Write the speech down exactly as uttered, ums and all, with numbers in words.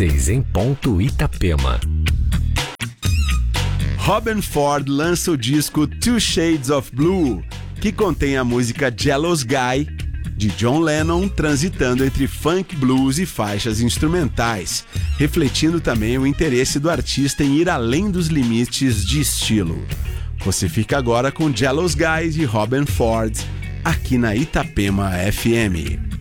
dezesseis em ponto Itapema. Robben Ford lança o disco Two Shades of Blue, que contém a música Jealous Guy, de John Lennon, transitando entre funk, blues e faixas instrumentais, refletindo também o interesse do artista em ir além dos limites de estilo. Você fica agora com Jealous Guy de Robben Ford, aqui na Itapema F M.